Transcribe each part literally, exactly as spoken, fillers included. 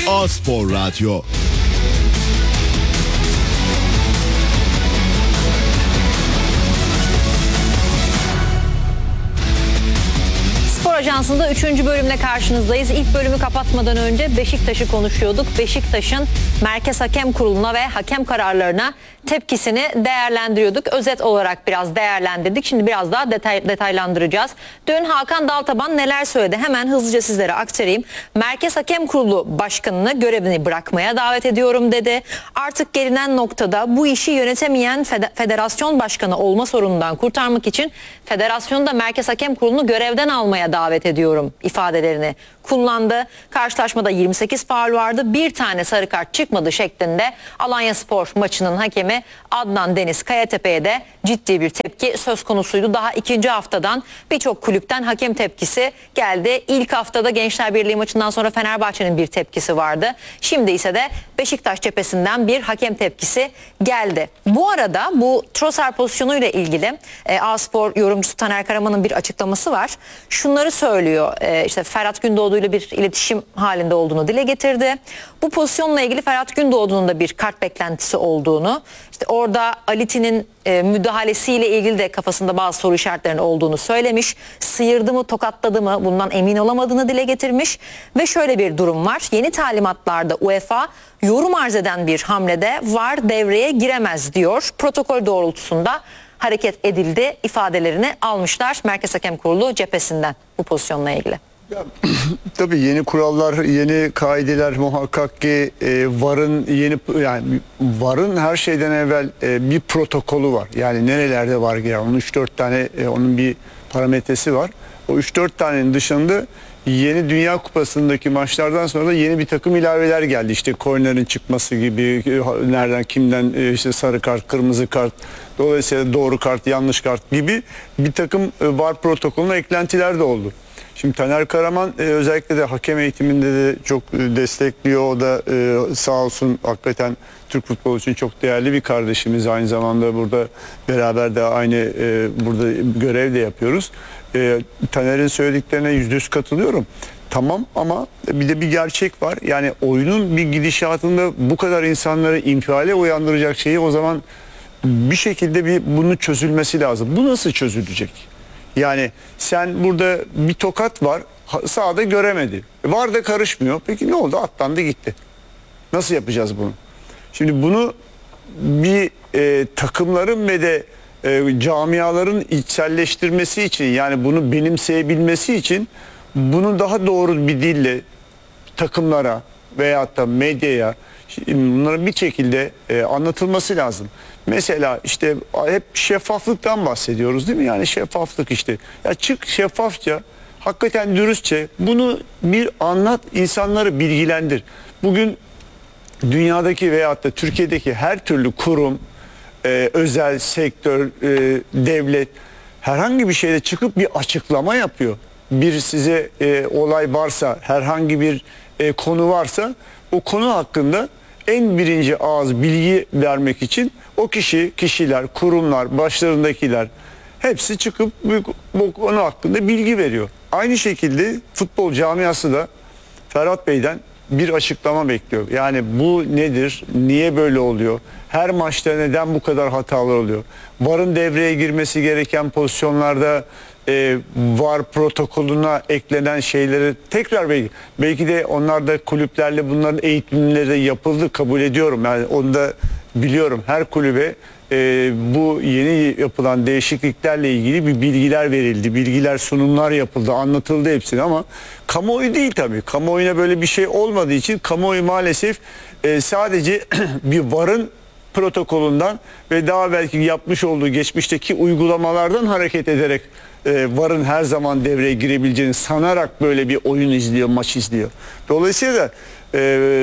A-Spor Radyo. Spor Ajansı'nda üçüncü bölümle karşınızdayız. İlk bölümü kapatmadan önce Beşiktaş'ı konuşuyorduk. Beşiktaş'ın Merkez Hakem Kurulu'na ve hakem kararlarına tepkisini değerlendiriyorduk. Özet olarak biraz değerlendirdik. Şimdi biraz daha detay, detaylandıracağız. Dün Hakan Daltaban neler söyledi? Hemen hızlıca sizlere aktarayım. Merkez Hakem Kurulu Başkanı'nı görevini bırakmaya davet ediyorum dedi. Artık gelinen noktada bu işi yönetemeyen federasyon başkanı olma sorunundan kurtarmak için federasyonda Merkez Hakem Kurulu'nu görevden almaya davet ediyorum ifadelerini kullandı. Karşılaşmada yirmi sekiz faul vardı. Bir tane sarı kart çıkmadı şeklinde Alanyaspor maçının hakemi Adnan Deniz Kayatepe'ye de ciddi bir tepki söz konusuydu. Daha ikinci haftadan birçok kulüpten hakem tepkisi geldi. İlk haftada Gençler Birliği maçından sonra Fenerbahçe'nin bir tepkisi vardı. Şimdi ise de Beşiktaş cephesinden bir hakem tepkisi geldi. Bu arada bu Trossard pozisyonuyla ilgili e, A-Spor yorumcusu Taner Karaman'ın bir açıklaması var. Şunları söylüyor. E, işte Ferhat Gündoğdu ile bir iletişim halinde olduğunu dile getirdi. Bu pozisyonla ilgili Ferhat Gündoğdu'nun da bir kart beklentisi olduğunu, işte orada Aliti'nin e, müdahalesiyle ilgili de kafasında bazı soru işaretlerinin olduğunu söylemiş. Sıyırdı mı, tokatladı mı bundan emin olamadığını dile getirmiş. Ve şöyle bir durum var. Yeni talimatlarda UEFA yorum arz eden bir hamlede VAR devreye giremez diyor. Protokol doğrultusunda hareket edildi ifadelerini almışlar Merkez Hakem Kurulu cephesinden bu pozisyonla ilgili. Ya, tabii yeni kurallar, yeni kaideler muhakkak ki e, VAR'ın yeni yani VAR'ın her şeyden evvel e, bir protokolü var. Yani nerelerde VAR girer? Onun üç dört tane e, onun bir parametresi var. O üç dört tanenin dışında yeni Dünya Kupası'ndaki maçlardan sonra da yeni bir takım ilaveler geldi. İşte kornerin çıkması gibi, nereden kimden e, işte sarı kart, kırmızı kart, dolayısıyla doğru kart, yanlış kart gibi bir takım e, VAR protokolüne eklentiler de oldu. Şimdi Taner Karaman e, özellikle de hakem eğitiminde de çok e, destekliyor. O da e, sağ olsun hakikaten Türk futbolu için çok değerli bir kardeşimiz. Aynı zamanda burada beraber de aynı e, burada görev de yapıyoruz. E, Taner'in söylediklerine yüzde yüz katılıyorum. Tamam ama bir de bir gerçek var. Yani oyunun bir gidişatında bu kadar insanları infiale uyandıracak şeyi o zaman bir şekilde bir bunun çözülmesi lazım. Bu nasıl çözülecek? Yani sen burada bir tokat var, sahada göremedi. VAR da karışmıyor. Peki ne oldu? Atlandı gitti. Nasıl yapacağız bunu? Şimdi bunu bir e, takımların ve de e, camiaların içselleştirmesi için, yani bunu benimseyebilmesi için bunu daha doğru bir dille takımlara veyahut da medyaya bunların bir şekilde e, anlatılması lazım. Mesela işte hep şeffaflıktan bahsediyoruz değil mi? Yani şeffaflık işte. Ya çık şeffafça, hakikaten dürüstçe bunu bir anlat, insanları bilgilendir. Bugün dünyadaki veyahut da Türkiye'deki her türlü kurum, e, özel sektör, e, devlet herhangi bir şeyde çıkıp bir açıklama yapıyor. Bir size e, olay varsa, herhangi bir e, konu varsa o konu hakkında en birinci ağız bilgi vermek için o kişi, kişiler, kurumlar, başlarındakiler hepsi çıkıp bu konu hakkında bilgi veriyor. Aynı şekilde futbol camiası da Ferhat Bey'den bir açıklama bekliyor. Yani bu nedir? Niye böyle oluyor? Her maçta neden bu kadar hatalar oluyor? VAR'ın devreye girmesi gereken pozisyonlarda e, VAR protokolüne eklenen şeyleri tekrar belki, belki de onlar da kulüplerle bunların eğitimleri de yapıldı, kabul ediyorum. Yani onu da biliyorum. Her kulübe e, bu yeni yapılan değişikliklerle ilgili bir bilgiler verildi. Bilgiler, sunumlar yapıldı, anlatıldı hepsini ama kamuoyu değil tabii. Kamuoyuna böyle bir şey olmadığı için kamuoyu maalesef e, sadece bir VAR'ın protokolünden ve daha belki yapmış olduğu geçmişteki uygulamalardan hareket ederek e, VAR'ın her zaman devreye girebileceğini sanarak böyle bir oyun izliyor, maç izliyor. Dolayısıyla e,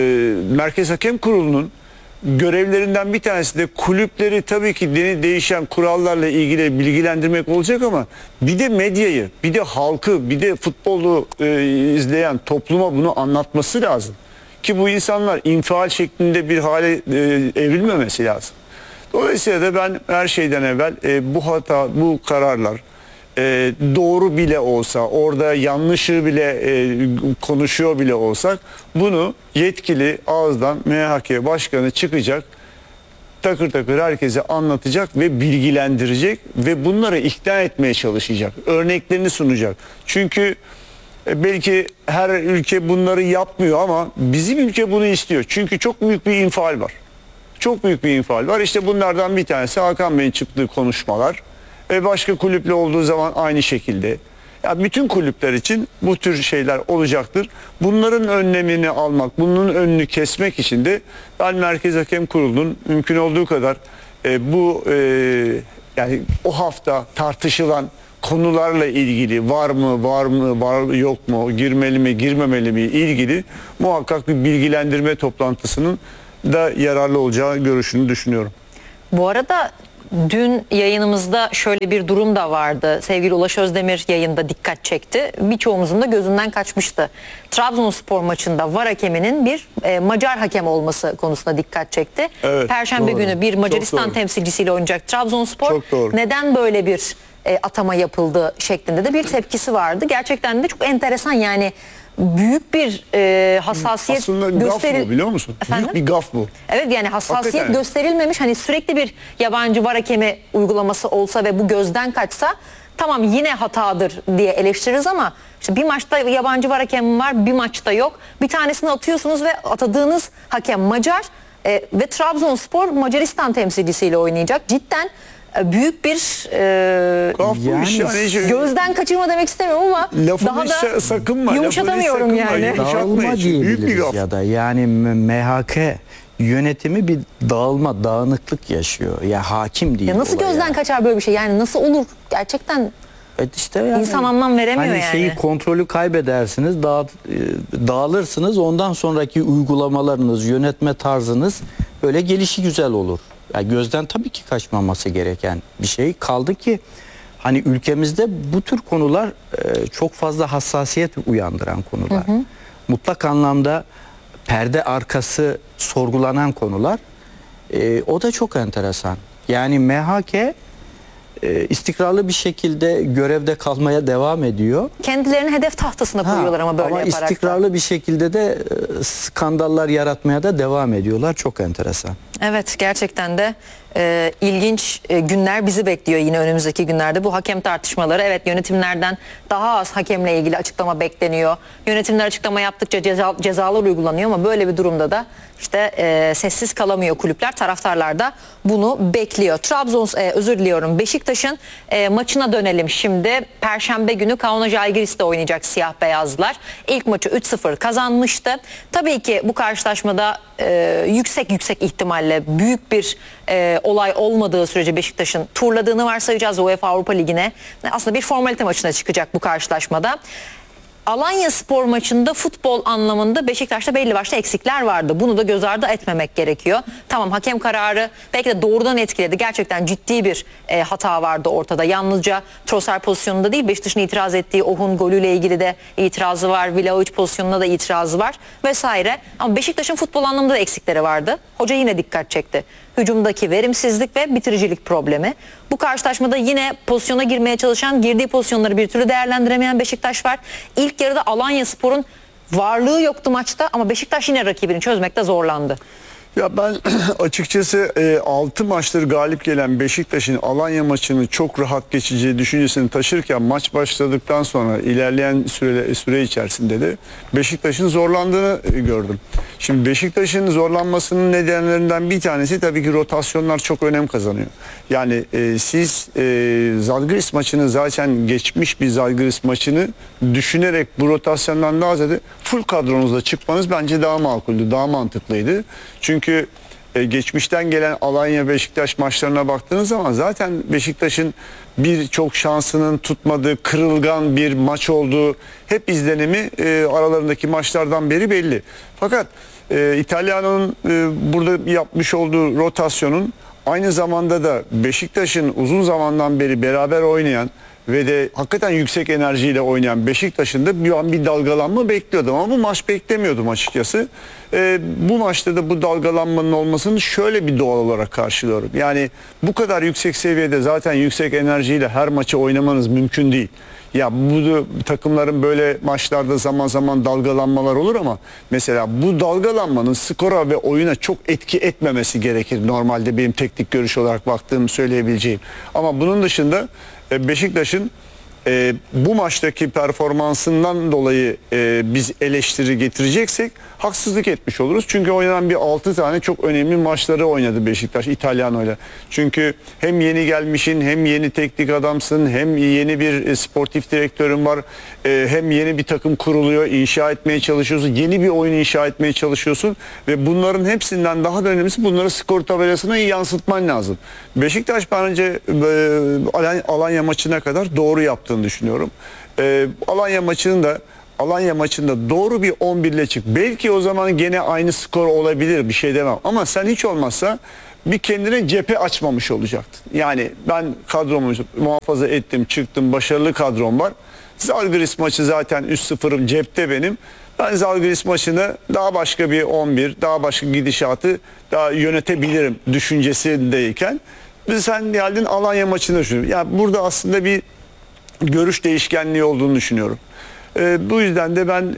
Merkez Hakem Kurulu'nun görevlerinden bir tanesi de kulüpleri tabii ki değişen kurallarla ilgili bilgilendirmek olacak ama bir de medyayı, bir de halkı, bir de futbolu e, izleyen topluma bunu anlatması lazım. Ki bu insanlar infial şeklinde bir hale e, evrilmemesi lazım. Dolayısıyla da ben her şeyden evvel e, bu hata, bu kararlar e, doğru bile olsa, orada yanlışı bile e, konuşuyor bile olsak, bunu yetkili ağızdan M H K başkanı çıkacak, takır takır herkese anlatacak ve bilgilendirecek ve bunları ikna etmeye çalışacak. Örneklerini sunacak. Çünkü e, belki her ülke bunları yapmıyor ama bizim ülke bunu istiyor. Çünkü çok büyük bir infial var. Çok büyük bir infial var. İşte bunlardan bir tanesi Hakan Bey'in çıktığı konuşmalar. Ve başka kulüple olduğu zaman aynı şekilde. Ya bütün kulüpler için bu tür şeyler olacaktır. Bunların önlemini almak, bunun önünü kesmek için de ben Merkez Hakem Kurulu'nun mümkün olduğu kadar e, bu e, yani o hafta tartışılan konularla ilgili var mı, var mı, var yok mu, girmeli mi, girmemeli mi ilgili muhakkak bir bilgilendirme toplantısının da yararlı olacağı görüşünü düşünüyorum. Bu arada dün yayınımızda şöyle bir durum da vardı. Sevgili Ulaş Özdemir yayında dikkat çekti. Birçoğumuzun da gözünden kaçmıştı. Trabzonspor maçında var hakeminin bir e, Macar hakem olması konusunda dikkat çekti. Evet, Perşembe doğru. günü bir Macaristan doğru. temsilcisiyle oynayacak Trabzonspor. Çok doğru. Neden böyle bir e, atama yapıldı şeklinde de bir tepkisi vardı. Gerçekten de çok enteresan, yani büyük bir e, hassasiyet Aslında gaf gösteril... bu, biliyor musun? Efendim? Büyük bir gaf bu. Evet, yani hassasiyet Hakikaten. gösterilmemiş. Hani sürekli bir yabancı var hakemi uygulaması olsa ve bu gözden kaçsa tamam, yine hatadır diye eleştiririz ama işte bir maçta yabancı var hakemi var, bir maçta yok. Bir tanesini atıyorsunuz ve atadığınız hakem Macar e, ve Trabzonspor Macaristan temsilcisiyle oynayacak. Cidden e, büyük bir e, Gaf bu Yani iş yani. Şey- gözden kaçırma demek istemiyorum ama Lafını daha hiç da sakınma. yumuşatamıyorum lafını hiç sakınma, yani. yumuşatma Dağılma hiç. Büyük bir diyebiliriz gaf. ya da yani M H K yönetimi bir dağılma, dağınıklık yaşıyor. Ya hakim değil. Ya nasıl olaya. gözden kaçar böyle bir şey? Yani nasıl olur? Gerçekten Evet işte yani, İnsan anlam veremiyor hani yani. şeyi kontrolü kaybedersiniz, dağ, dağılırsınız. Ondan sonraki uygulamalarınız, yönetme tarzınız böyle gelişi güzel olur. Ya gözden tabii ki kaçmaması gereken bir şey. Kaldı ki hani ülkemizde bu tür konular e, çok fazla hassasiyet uyandıran konular. Hı hı. Mutlak anlamda perde arkası sorgulanan konular. E, o da çok enteresan. Yani M H K e, istikrarlı bir şekilde görevde kalmaya devam ediyor. kendilerini hedef tahtasına Ha, koyuyorlar ama böyle ama yaparak. da. istikrarlı bir şekilde de e, skandallar yaratmaya da devam ediyorlar. Çok enteresan. Evet, gerçekten de e, ilginç e, günler bizi bekliyor yine önümüzdeki günlerde. Bu hakem tartışmaları, evet, yönetimlerden daha az hakemle ilgili açıklama bekleniyor. Yönetimler açıklama yaptıkça ceza, cezalar uygulanıyor ama böyle bir durumda da işte e, sessiz kalamıyor kulüpler. Taraftarlar da bunu bekliyor. Trabzon, e, özür diliyorum, Beşiktaş'ın e, maçına dönelim şimdi. Perşembe günü Kaunas Žalgiris'te oynayacak siyah beyazlılar. İlk maçı üç sıfır kazanmıştı. Tabii ki bu karşılaşmada e, yüksek yüksek ihtimalle büyük bir e, olay olmadığı sürece Beşiktaş'ın turladığını varsayacağız UEFA Avrupa Ligi'ne. Aslında bir formalite maçına çıkacak bu karşılaşmada. Alanyaspor maçında futbol anlamında Beşiktaş'ta belli başlı eksikler vardı. Bunu da göz ardı etmemek gerekiyor. Tamam, hakem kararı belki de doğrudan etkiledi. Gerçekten ciddi bir e, hata vardı ortada. Yalnızca Trossard pozisyonunda değil, Beşiktaş'ın itiraz ettiği Ohun golüyle ilgili de itirazı var. Vlahovic pozisyonuna da itirazı var vesaire. Ama Beşiktaş'ın futbol anlamında da eksikleri vardı. Hoca yine dikkat çekti. Hücumdaki verimsizlik ve bitiricilik problemi. Bu karşılaşmada yine pozisyona girmeye çalışan, girdiği pozisyonları bir türlü değerlendiremeyen Beşiktaş var. İlk yarıda Alanyaspor'un varlığı yoktu maçta ama Beşiktaş yine rakibini çözmekte zorlandı. Ya ben açıkçası e, altı maçtır galip gelen Beşiktaş'ın Alanya maçını çok rahat geçeceği düşüncesini taşırken maç başladıktan sonra ilerleyen süre, süre içerisinde de Beşiktaş'ın zorlandığını e, gördüm. Şimdi Beşiktaş'ın zorlanmasının nedenlerinden bir tanesi tabii ki rotasyonlar çok önem kazanıyor. Yani e, siz e, Žalgiris maçını zaten geçmiş bir Žalgiris maçını düşünerek bu rotasyondan daha ziyade full kadronuzla çıkmanız bence daha makuldü, daha mantıklıydı. Çünkü e, geçmişten gelen Alanya Beşiktaş maçlarına baktığınız zaman zaten Beşiktaş'ın birçok şansının tutmadığı, kırılgan bir maç olduğu hep izlenimi e, aralarındaki maçlardan beri belli. Fakat e, İtalyano'nun e, burada yapmış olduğu rotasyonun aynı zamanda da Beşiktaş'ın uzun zamandan beri beraber oynayan ve de hakikaten yüksek enerjiyle oynayan Beşiktaş'ın da bir an bir dalgalanma bekliyordum ama bu maç beklemiyordum açıkçası. Ee, bu maçta da bu dalgalanmanın olmasını şöyle bir doğal olarak karşılıyorum. Yani bu kadar yüksek seviyede zaten yüksek enerjiyle her maçı oynamanız mümkün değil. Ya bu takımların böyle maçlarda zaman zaman dalgalanmalar olur ama mesela bu dalgalanmanın skora ve oyuna çok etki etmemesi gerekir. Normalde benim teknik görüş olarak baktığım söyleyebileceğim. Ama bunun dışında Beşiktaş'ın e, bu maçtaki performansından dolayı e, biz eleştiri getireceksek haksızlık etmiş oluruz. Çünkü oynanan bir altı tane çok önemli maçları oynadı Beşiktaş İtalyano'yla. Çünkü hem yeni gelmişin, hem yeni teknik adamsın, hem yeni bir e, sportif direktörün var, e, hem yeni bir takım kuruluyor, inşa etmeye çalışıyorsun, yeni bir oyun inşa etmeye çalışıyorsun ve bunların hepsinden daha da önemlisi bunları skor tabelasına iyi yansıtman lazım. Beşiktaş bence e, Alanya maçına kadar doğru yaptığını düşünüyorum. E, Alanya maçının da Alanya maçında doğru bir on bir ile çık. Belki o zaman gene aynı skor olabilir, bir şey demem. Ama sen hiç olmazsa bir kendine cephe açmamış olacaktın. Yani ben kadromu muhafaza ettim, çıktım, başarılı kadrom var. Zalgiris maçı zaten üç sıfırım cepte benim. Ben Zalgiris maçını daha başka bir on bir, daha başka gidişatı daha yönetebilirim düşüncesindeyken sen geldin Alanya maçını düşünüyorum. Yani burada aslında bir görüş değişkenliği olduğunu düşünüyorum. E, bu yüzden de ben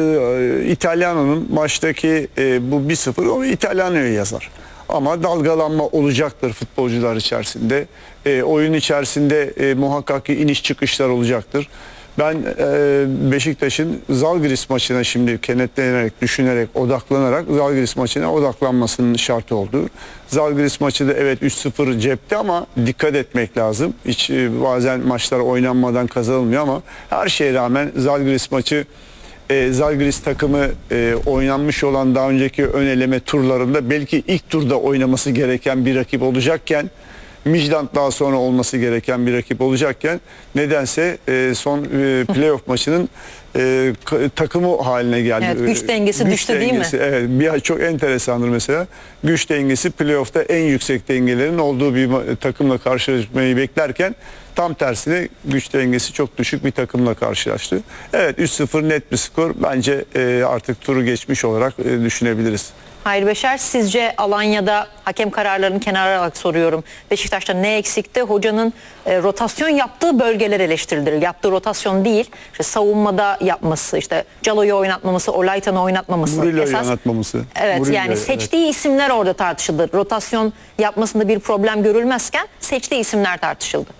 e, İtalyano'nun maçtaki e, bu bir sıfır o İtalyano'ya yazar. Ama dalgalanma olacaktır futbolcular içerisinde. E, oyun içerisinde e, muhakkak ki iniş çıkışlar olacaktır. Ben e, Beşiktaş'ın Zalgiris maçına şimdi kenetlenerek, düşünerek, odaklanarak Zalgiris maçına odaklanmasının şart olduğu. Zalgiris maçı da evet üç sıfır cepte ama dikkat etmek lazım. Hiç e, bazen maçlar oynanmadan kazanılmıyor ama her şeye rağmen Zalgiris maçı e, Zalgiris takımı e, oynanmış olan daha önceki ön eleme turlarında belki ilk turda oynaması gereken bir rakip olacakken Midtjylland daha sonra olması gereken bir rakip olacakken nedense e, son e, playoff maçının e, takımı haline geldi. Evet, güç dengesi güç düştü dengesi, değil mi? Evet, bir çok enteresandır mesela. Güç dengesi playoff'ta en yüksek dengelerin olduğu bir takımla karşılaşmayı beklerken tam tersine güç dengesi çok düşük bir takımla karşılaştı. Evet üç sıfır net bir skor. Bence e, artık turu geçmiş olarak e, düşünebiliriz. Hayri Beşer, sizce Alanya'da hakem kararlarını kenara alarak soruyorum. Beşiktaş'ta ne eksikti? Hocanın e, rotasyon yaptığı bölgeler eleştirilir. Yaptığı rotasyon değil. İşte savunmada yapması, işte Calo'yu oynatmaması, Olaytan'ı oynatmaması. Murillo'yu esas. oynatmaması. Evet Murillo, yani seçtiği evet. isimler orada tartışıldı. Rotasyon yapmasında bir problem görülmezken seçtiği isimler tartışıldı.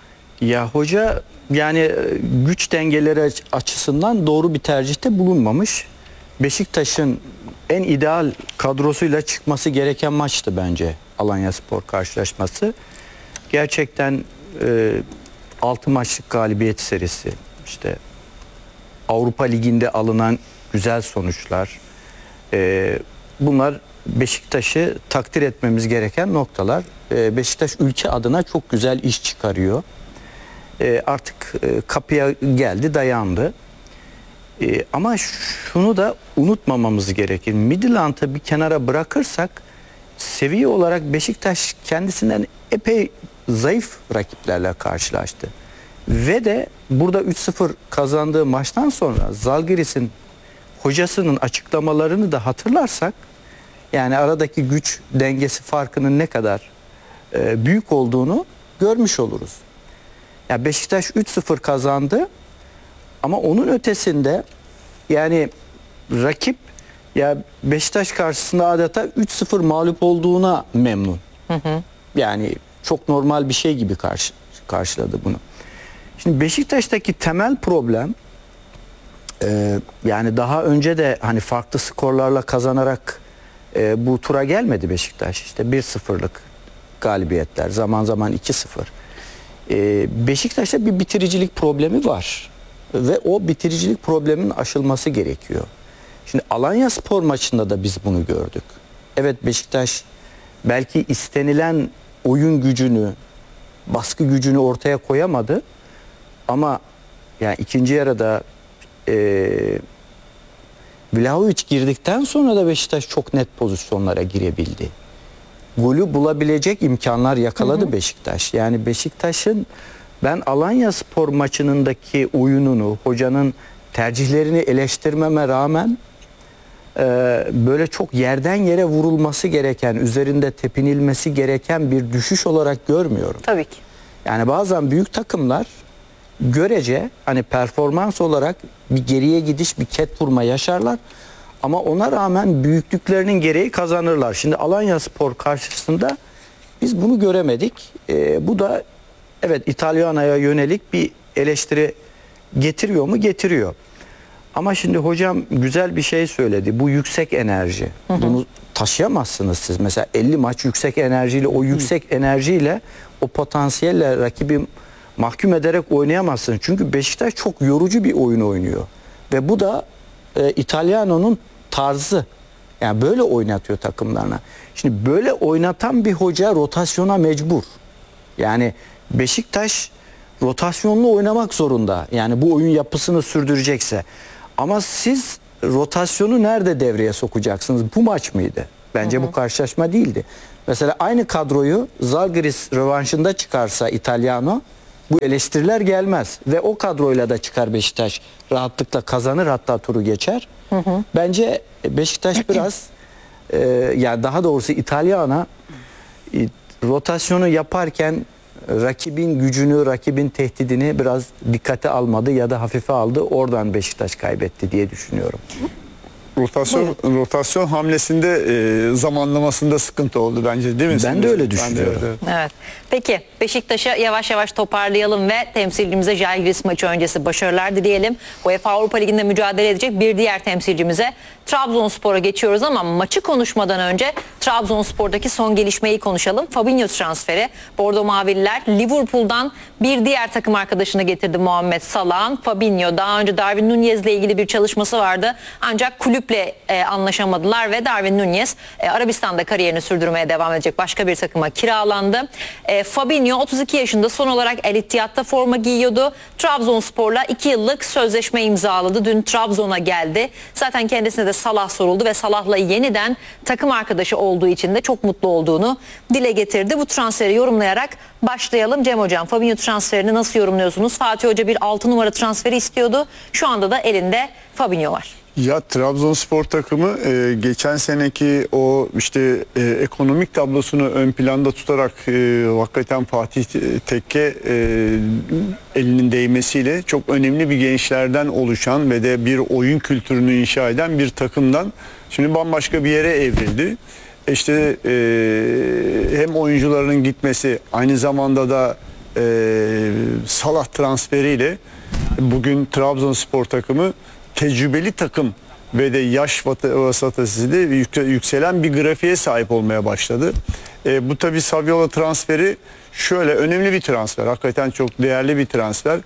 Ya hoca yani e, güç dengeleri aç- açısından doğru bir tercihte bulunmamış. Beşiktaş'ın en ideal kadrosuyla çıkması gereken maçtı bence Alanyaspor karşılaşması. Gerçekten e, altı maçlık galibiyet serisi, işte Avrupa Ligi'nde alınan güzel sonuçlar, e, bunlar Beşiktaş'ı takdir etmemiz gereken noktalar. E, Beşiktaş ülke adına çok güzel iş çıkarıyor. E, artık e, kapıya geldi, dayandı. Ee, ama şunu da unutmamamız gerekir. Midtjylland'ı bir kenara bırakırsak seviye olarak Beşiktaş kendisinden epey zayıf rakiplerle karşılaştı. Ve de burada üç sıfır kazandığı maçtan sonra Zalgiris'in hocasının açıklamalarını da hatırlarsak yani aradaki güç dengesi farkının ne kadar e, büyük olduğunu görmüş oluruz. Ya Beşiktaş üç sıfır kazandı. Ama onun ötesinde yani rakip ya Beşiktaş karşısında adeta üç sıfır mağlup olduğuna memnun. Hı hı. Yani çok normal bir şey gibi karşı, karşıladı bunu. Şimdi Beşiktaş'taki temel problem e, yani daha önce de hani farklı skorlarla kazanarak e, bu tura gelmedi Beşiktaş. İşte bir sıfırlık galibiyetler, zaman zaman iki sıfır. E, Beşiktaş'ta bir bitiricilik problemi var. Ve o bitiricilik probleminin aşılması gerekiyor. Şimdi Alanyaspor maçında da biz bunu gördük. Evet Beşiktaş belki istenilen oyun gücünü, baskı gücünü ortaya koyamadı. Ama yani ikinci yarıda e, Vlahovic girdikten sonra da Beşiktaş çok net pozisyonlara girebildi. Golü bulabilecek imkanlar yakaladı hı hı. Beşiktaş. Yani Beşiktaş'ın Ben Alanyaspor maçınındaki oyununu, hocanın tercihlerini eleştirmeme rağmen e, böyle çok yerden yere vurulması gereken, üzerinde tepinilmesi gereken bir düşüş olarak görmüyorum. Tabii ki. Yani bazen büyük takımlar görece hani performans olarak bir geriye gidiş, bir ket vurma yaşarlar. Ama ona rağmen büyüklüklerinin gereği kazanırlar. Şimdi Alanyaspor karşısında biz bunu göremedik. Ee, bu da evet İtalyana'ya yönelik bir eleştiri getiriyor mu? Getiriyor. Ama şimdi hocam güzel bir şey söyledi. Bu yüksek enerji. Hı hı. Bunu taşıyamazsınız siz. Mesela elli maç yüksek enerjiyle, o yüksek hı. enerjiyle, o potansiyelle rakibi mahkum ederek oynayamazsınız. Çünkü Beşiktaş çok yorucu bir oyun oynuyor. Ve bu da e, İtalyano'nun tarzı. Yani böyle oynatıyor takımlarına. Şimdi böyle oynatan bir hoca rotasyona mecbur. Yani Beşiktaş rotasyonlu oynamak zorunda. Yani bu oyun yapısını sürdürecekse. Ama siz rotasyonu nerede devreye sokacaksınız? Bu maç mıydı? Bence hı hı. bu karşılaşma değildi. Mesela aynı kadroyu Zalgiris rövanşında çıkarsa İtalyano, bu eleştiriler gelmez. Ve o kadroyla da çıkar Beşiktaş, rahatlıkla kazanır, hatta turu geçer. Hı hı. Bence Beşiktaş biraz e, yani daha doğrusu İtalyana e, rotasyonu yaparken rakibin gücünü, rakibin tehdidini biraz dikkate almadı ya da hafife aldı. Oradan Beşiktaş kaybetti diye düşünüyorum. Rotasyon Buyurun. rotasyon hamlesinde e, zamanlamasında sıkıntı oldu bence, değil mi? Ben de öyle düşünüyorum. Ben de öyle. Evet. Peki Beşiktaş'a yavaş yavaş toparlayalım ve temsilcimize Žalgiris maçı öncesi başarılar dileyelim. UEFA Avrupa Ligi'nde mücadele edecek bir diğer temsilcimize Trabzonspor'a geçiyoruz ama maçı konuşmadan önce Trabzonspor'daki son gelişmeyi konuşalım. Fabinho transferi. Bordo Mavililer Liverpool'dan bir diğer takım arkadaşını getirdi, Muhammed Salah'ın. Fabinho daha önce Darwin Nunez'le ilgili bir çalışması vardı. Ancak kulüple e, anlaşamadılar ve Darwin Nunez e, Arabistan'da kariyerini sürdürmeye devam edecek başka bir takıma kiralandı. E, Fabinho otuz iki yaşında, son olarak El Ittihad'da forma giyiyordu. Trabzonspor'la iki yıllık sözleşme imzaladı. Dün Trabzon'a geldi. Zaten kendisine de Salah soruldu ve Salah'la yeniden takım arkadaşı olduğu için de çok mutlu olduğunu dile getirdi. Bu transferi yorumlayarak başlayalım. Cem Hocam, Fabinho transferini nasıl yorumluyorsunuz? Fatih Hoca bir altı numara transferi istiyordu. Şu anda da elinde Fabinho var. Ya Trabzonspor takımı e, geçen seneki o işte e, ekonomik tablosunu ön planda tutarak e, hakikaten Fatih Tekke e, elinin değmesiyle çok önemli bir gençlerden oluşan ve de bir oyun kültürünü inşa eden bir takımdan şimdi bambaşka bir yere evrildi. İşte e, hem oyuncularının gitmesi, aynı zamanda da e, Salah transferiyle bugün Trabzonspor takımı tecrübeli takım ve de yaş vasatasıyla yükselen bir grafiğe sahip olmaya başladı. E, bu tabii Saviola transferi şöyle önemli bir transfer. Hakikaten çok değerli bir transfer.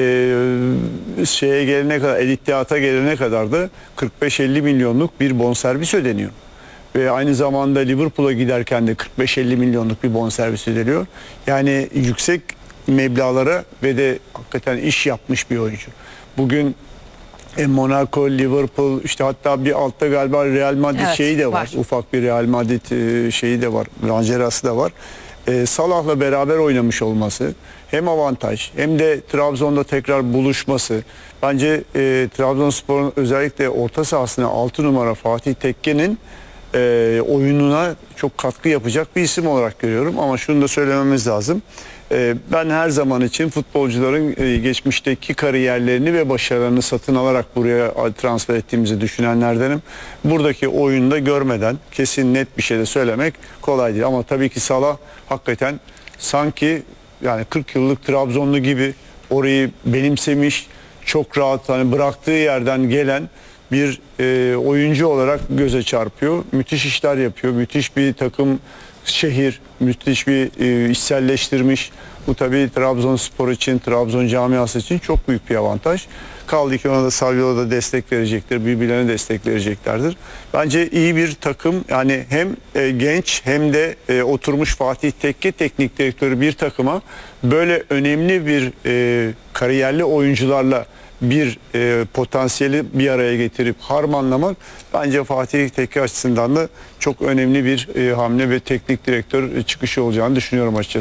E, şeye gelene kadar, El Ittihad'a gelene kadar da kırk beş elli milyonluk bir bonservis ödeniyor. Ve aynı zamanda Liverpool'a giderken de kırk beş elli milyonluk bir bonservis ödeniyor. Yani yüksek meblağlara ve de hakikaten iş yapmış bir oyuncu. Bugün E, Monaco, Liverpool, işte hatta bir altta galiba Real Madrid evet, şeyi de var. var. Ufak bir Real Madrid e, şeyi de var. Rangerası da var. E, Salah'la beraber oynamış olması hem avantaj hem de Trabzon'da tekrar buluşması. Bence e, Trabzonspor'un özellikle orta sahasına altı numara Fatih Tekke'nin e, oyununa çok katkı yapacak bir isim olarak görüyorum. Ama şunu da söylememiz lazım. Ben her zaman için futbolcuların geçmişteki kariyerlerini ve başarılarını satın alarak buraya transfer ettiğimizi düşünenlerdenim. Buradaki oyunda görmeden kesin net bir şey de söylemek kolay değil. Ama tabii ki Salah hakikaten sanki yani kırk yıllık Trabzonlu gibi orayı benimsemiş, çok rahat hani bıraktığı yerden gelen bir e, oyuncu olarak göze çarpıyor. Müthiş işler yapıyor. Müthiş bir takım, şehir, müthiş bir e, içselleştirmiş. Bu tabii Trabzonspor için, Trabzon camiası için çok büyük bir avantaj. Kaldı ki ona da Saviola da destek verecektir, birbirlerine destek vereceklerdir. Bence iyi bir takım, yani hem e, genç hem de e, oturmuş Fatih Tekke teknik direktörü bir takıma böyle önemli bir e, kariyerli oyuncularla bir e, potansiyeli bir araya getirip harmanlamak bence Fatih Tekke açısından da çok önemli bir e, hamle ve teknik direktör çıkışı olacağını düşünüyorum açıkçası.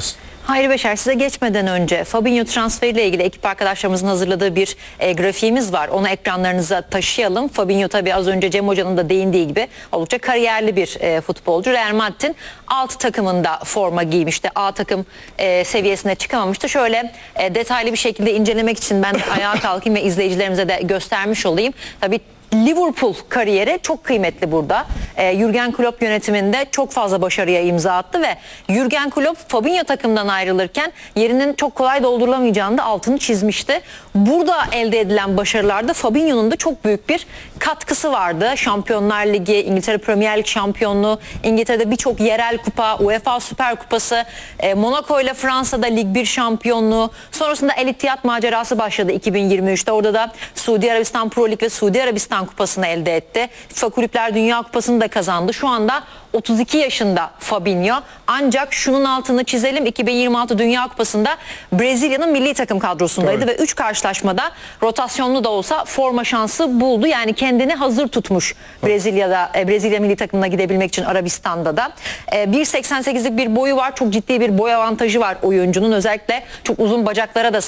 Hayri Beşer, size geçmeden önce Fabinho transferiyle ilgili ekip arkadaşlarımızın hazırladığı bir e, grafiğimiz var. Onu ekranlarınıza taşıyalım. Fabinho tabii az önce Cem Hoca'nın da değindiği gibi oldukça kariyerli bir e, futbolcu. Real Madrid'in alt takımında forma giymişti. A takım e, seviyesine çıkamamıştı. Şöyle e, detaylı bir şekilde incelemek için ben ayağa kalkayım ve izleyicilerimize de göstermiş olayım. Tabii Liverpool kariyeri çok kıymetli burada. E, Jürgen Klopp yönetiminde çok fazla başarıya imza attı ve Jürgen Klopp Fabinho takımdan ayrılırken yerinin çok kolay doldurulamayacağını da altını çizmişti. Burada elde edilen başarılarda Fabinho'nun da çok büyük bir katkısı vardı. Şampiyonlar Ligi, İngiltere Premier Lig şampiyonluğu, İngiltere'de birçok yerel kupa, UEFA Süper Kupası, e, Monaco ile Fransa'da Lig bir şampiyonluğu. Sonrasında El Ittihad macerası başladı iki bin yirmi üçte. Orada da Suudi Arabistan Pro Lig ve Suudi Arabistan Kupası'nı elde etti. FIFA Kulüpler Dünya Kupası'nı da kazandı. Şu anda otuz iki yaşında Fabinho. Ancak şunun altını çizelim. iki bin yirmi altı Dünya Kupası'nda Brezilya'nın milli takım kadrosundaydı Evet. ve üç karşılaşmada rotasyonlu da olsa forma şansı buldu. Yani kendini hazır tutmuş Brezilya'da, e, Brezilya milli takımına gidebilmek için Arabistan'da da. E, bir seksen sekizlik bir boyu var. Çok ciddi bir boy avantajı var oyuncunun. Özellikle çok uzun bacaklara da